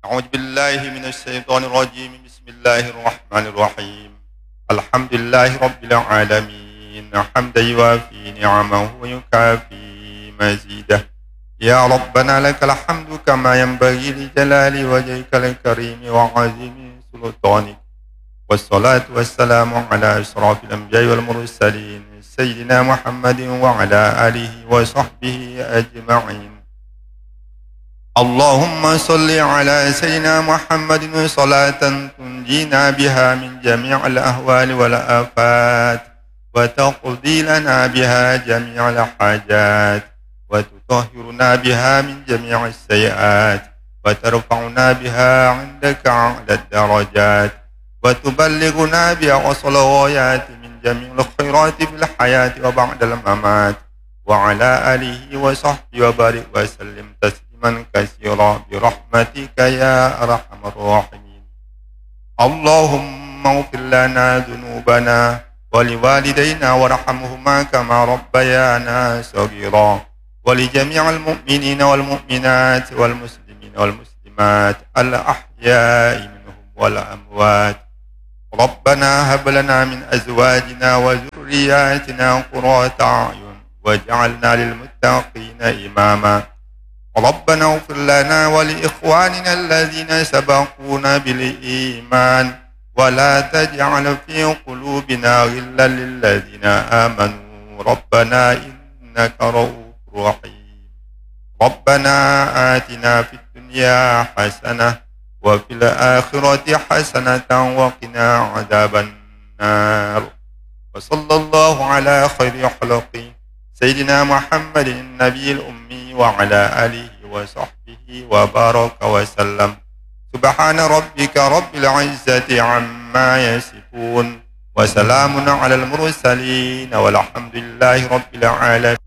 أعوذ بالله من الشيطان الرجيم. بسم الله الرحمن الرحيم. الحمد لله رب العالمين حمدا يوافي نعمه ويكافي مزيده. يا ربنا لك الحمد كما ينبغي لجلال وجهك الكريم وعظيم سلطانك، والصلاة والسلام على أشرف الأنبياء والمرسلين سيدنا محمد وعلى آله وصحبه أجمعين. اللهم صل على سيدنا محمد صلاة تنجينا بها من جميع الأهوال والآفات، وتقضي لنا بها جميع الحاجات، وتطهرنا بها من جميع السيئات، وترفعنا بها عندك أعلى الدرجات، وتبلغنا بها أوصل الغايات من جميع الخيرات في الحياة وبعد الممات، وعلى آله وصحبه وبارك وسلم تسليما كثيرا برحمتك يا أرحم الراحمين. اللهم اغفر لنا ذنوبنا ولوالدينا وارحمهما كما ربيانا صغيرا، ولجميع المؤمنين والمؤمنات والمسلمين والمسلمات الأحياء منهم والأموات. ربنا هب لنا من أزواجنا وذرياتنا قرة أعين واجعلنا للمتقين إماما. ربنا اغفر لنا ولإخواننا الذين سبقونا بالإيمان، ولا تجعل في قلوبنا غلا للذين آمنوا ربنا إنك رؤوف رحيم. ربنا آتنا في الدنيا حسنة وفي الآخرة حسنة وقنا عذاب النار. وصلى الله على خير خلقه سيدنا محمد النبي الأمي وعلى آله وصحبه وبارك وسلم. سبحان ربك رب العزة عما يصفون، وسلام على المرسلين، والحمد لله رب العالمين.